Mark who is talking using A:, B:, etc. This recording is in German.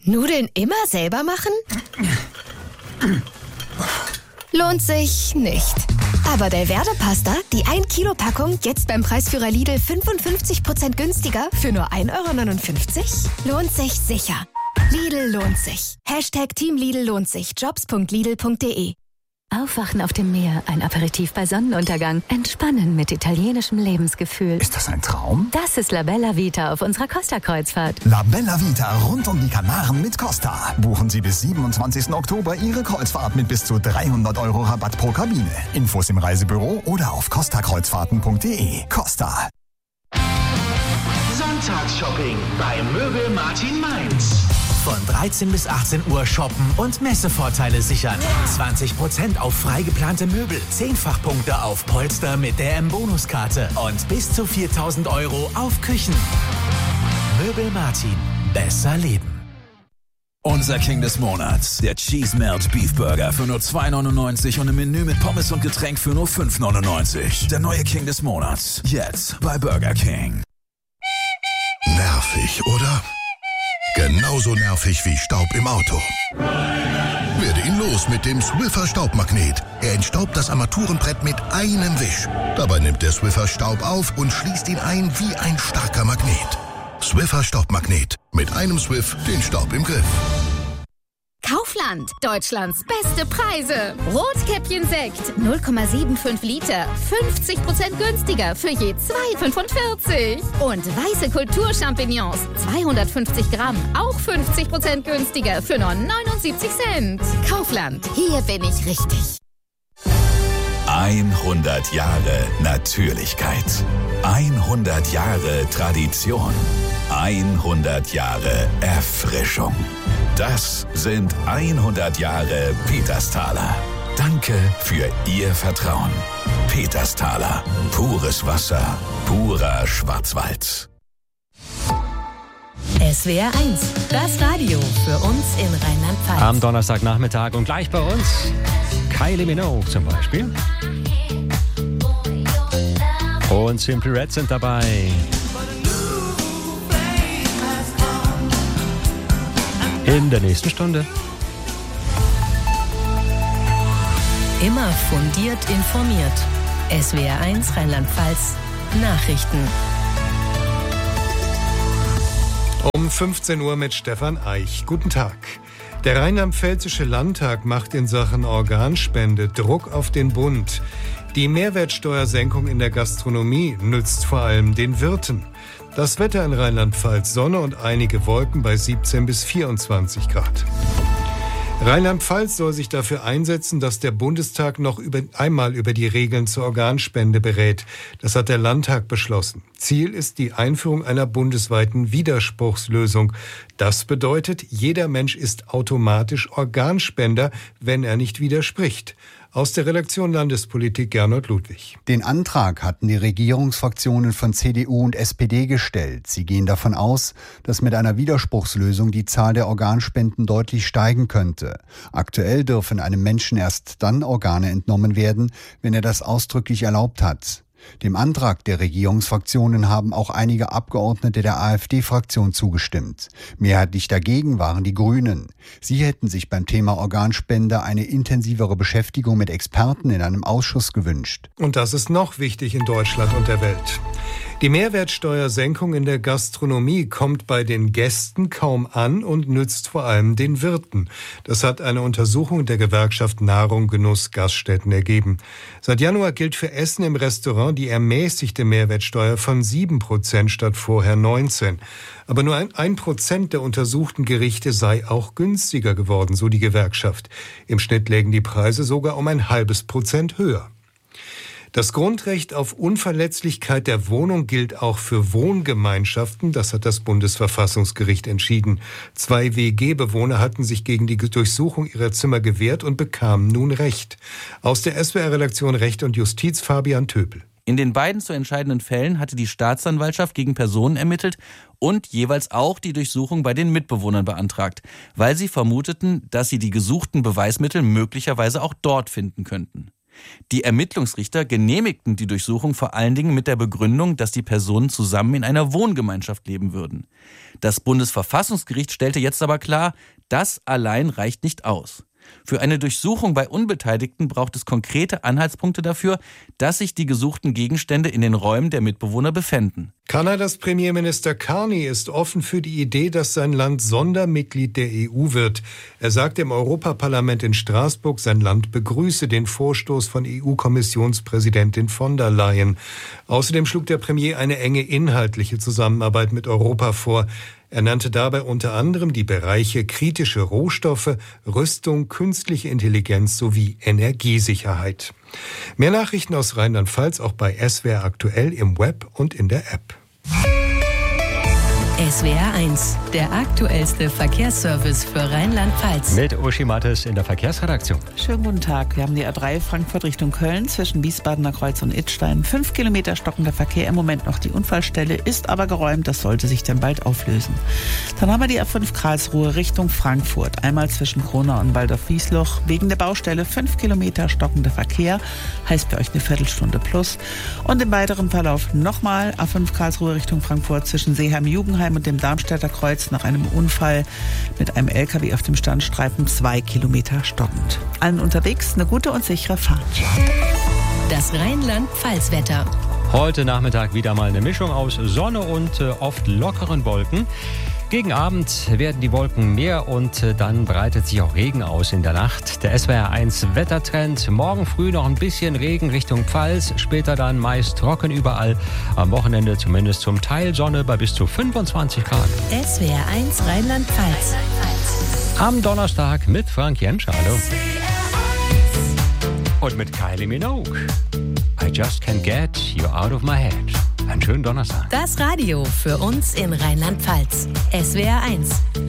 A: Nudeln immer selber machen? Lohnt sich nicht. Aber Delverde Pasta, die 1 Kilo Packung, jetzt beim Preisführer Lidl 55% günstiger für nur 1,59 €? Lohnt sich sicher. Lidl lohnt sich. Team Lidl lohnt sich. Jobs.lidl.de.
B: Aufwachen auf dem Meer, ein Aperitif bei Sonnenuntergang, entspannen mit italienischem Lebensgefühl.
C: Ist das ein Traum?
B: Das ist La Bella Vita auf unserer Costa-Kreuzfahrt.
C: La Bella Vita rund um die Kanaren mit Costa. Buchen Sie bis 27. Oktober Ihre Kreuzfahrt mit bis zu 300 € Rabatt pro Kabine. Infos im Reisebüro oder auf costakreuzfahrten.de. Costa.
D: Sonntagsshopping bei Möbel Martin Mainz. Von 13 bis 18 Uhr shoppen und Messevorteile sichern. 20% auf frei geplante Möbel, 10-fach-Punkte auf Polster mit der M-Bonuskarte und bis zu 4.000 € auf Küchen. Möbel Martin. Besser leben.
E: Unser King des Monats, der Cheese Melt Beef Burger für nur 2,99 € und ein Menü mit Pommes und Getränk für nur 5,99 €. Der neue King des Monats, jetzt bei Burger King.
F: Nervig, oder? Genauso nervig wie Staub im Auto. Werde ihn los mit dem Swiffer Staubmagnet. Er entstaubt das Armaturenbrett mit einem Wisch. Dabei nimmt der Swiffer Staub auf und schließt ihn ein wie ein starker Magnet. Swiffer Staubmagnet. Mit einem Swiff den Staub im Griff.
G: Kaufland, Deutschlands beste Preise. Rotkäppchen-Sekt, 0,75 Liter, 50% günstiger für je 2,45. Und weiße Kulturchampignons, 250 Gramm, auch 50% günstiger für nur 79 Cent. Kaufland, hier bin ich richtig.
E: 100 Jahre Natürlichkeit. 100 Jahre Tradition. 100 Jahre Erfrischung. Das sind 100 Jahre Petersthaler. Danke für Ihr Vertrauen. Petersthaler. Pures Wasser. Purer Schwarzwald.
H: SWR 1, das Radio für uns in Rheinland-Pfalz.
I: Am Donnerstagnachmittag und gleich bei uns Kylie Minogue zum Beispiel. Und Simply Red sind dabei. In der nächsten Stunde.
H: Immer fundiert informiert. SWR 1 Rheinland-Pfalz Nachrichten.
J: Um 15 Uhr mit Stefan Eich. Guten Tag. Der Rheinland-Pfälzische Landtag macht in Sachen Organspende Druck auf den Bund. Die Mehrwertsteuersenkung in der Gastronomie nützt vor allem den Wirten. Das Wetter in Rheinland-Pfalz: Sonne und einige Wolken bei 17 bis 24 Grad. Rheinland-Pfalz soll sich dafür einsetzen, dass der Bundestag noch einmal über die Regeln zur Organspende berät. Das hat der Landtag beschlossen. Ziel ist die Einführung einer bundesweiten Widerspruchslösung. Das bedeutet, jeder Mensch ist automatisch Organspender, wenn er nicht widerspricht. Aus der Redaktion Landespolitik Gernot Ludwig.
K: Den Antrag hatten die Regierungsfraktionen von CDU und SPD gestellt. Sie gehen davon aus, dass mit einer Widerspruchslösung die Zahl der Organspenden deutlich steigen könnte. Aktuell dürfen einem Menschen erst dann Organe entnommen werden, wenn er das ausdrücklich erlaubt hat. Dem Antrag der Regierungsfraktionen haben auch einige Abgeordnete der AfD-Fraktion zugestimmt. Mehrheitlich dagegen waren die Grünen. Sie hätten sich beim Thema Organspende eine intensivere Beschäftigung mit Experten in einem Ausschuss gewünscht.
J: Und das ist noch wichtig in Deutschland und der Welt. Die Mehrwertsteuersenkung in der Gastronomie kommt bei den Gästen kaum an und nützt vor allem den Wirten. Das hat eine Untersuchung der Gewerkschaft Nahrung, Genuss, Gaststätten ergeben. Seit Januar gilt für Essen im Restaurant die ermäßigte Mehrwertsteuer von 7% statt vorher 19%. Aber nur 1% der untersuchten Gerichte sei auch günstiger geworden, so die Gewerkschaft. Im Schnitt lägen die Preise sogar um 0,5% höher. Das Grundrecht auf Unverletzlichkeit der Wohnung gilt auch für Wohngemeinschaften. Das hat das Bundesverfassungsgericht entschieden. 2 WG-Bewohner hatten sich gegen die Durchsuchung ihrer Zimmer gewehrt und bekamen nun Recht. Aus der SWR-Redaktion Recht und Justiz Fabian Töpel.
L: In den beiden zu entscheidenden Fällen hatte die Staatsanwaltschaft gegen Personen ermittelt und jeweils auch die Durchsuchung bei den Mitbewohnern beantragt, weil sie vermuteten, dass sie die gesuchten Beweismittel möglicherweise auch dort finden könnten. Die Ermittlungsrichter genehmigten die Durchsuchung vor allen Dingen mit der Begründung, dass die Personen zusammen in einer Wohngemeinschaft leben würden. Das Bundesverfassungsgericht stellte jetzt aber klar, das allein reicht nicht aus. Für eine Durchsuchung bei Unbeteiligten braucht es konkrete Anhaltspunkte dafür, dass sich die gesuchten Gegenstände in den Räumen der Mitbewohner befänden.
J: Kanadas Premierminister Carney ist offen für die Idee, dass sein Land Sondermitglied der EU wird. Er sagte im Europaparlament in Straßburg, sein Land begrüße den Vorstoß von EU-Kommissionspräsidentin von der Leyen. Außerdem schlug der Premier eine enge inhaltliche Zusammenarbeit mit Europa vor. Er nannte dabei unter anderem die Bereiche kritische Rohstoffe, Rüstung, künstliche Intelligenz sowie Energiesicherheit. Mehr Nachrichten aus Rheinland-Pfalz auch bei SWR aktuell im Web und in der App.
H: SWR 1, der aktuellste Verkehrsservice für Rheinland-Pfalz.
I: Mit Uschi Mattes in der Verkehrsredaktion.
M: Schönen guten Tag. Wir haben die A3 Frankfurt Richtung Köln zwischen Wiesbadener Kreuz und Idstein. 5 Kilometer stockender Verkehr, im Moment noch die Unfallstelle, ist aber geräumt. Das sollte sich dann bald auflösen. Dann haben wir die A5 Karlsruhe Richtung Frankfurt. Einmal zwischen Kronau und Waldorf-Wiesloch. Wegen der Baustelle 5 Kilometer stockender Verkehr. Heißt bei euch eine Viertelstunde plus. Und im weiteren Verlauf nochmal A5 Karlsruhe Richtung Frankfurt zwischen Seeheim-Jugendheim und dem Darmstädter Kreuz nach einem Unfall mit einem LKW auf dem Standstreifen 2 Kilometer stockend. Allen unterwegs eine gute und sichere Fahrt.
H: Das Rheinland-Pfalz-Wetter.
I: Heute Nachmittag wieder mal eine Mischung aus Sonne und oft lockeren Wolken. Gegen Abend werden die Wolken mehr und dann breitet sich auch Regen aus in der Nacht. Der SWR 1 Wettertrend. Morgen früh noch ein bisschen Regen Richtung Pfalz, später dann meist trocken überall. Am Wochenende zumindest zum Teil Sonne bei bis zu 25 Grad.
H: SWR 1 Rheinland-Pfalz.
I: Am Donnerstag mit Frank Jentsch. Hallo. Und mit Kylie Minogue. I just can't get you out of my head. Einen schönen Donnerstag.
H: Das Radio für uns in Rheinland-Pfalz. SWR 1.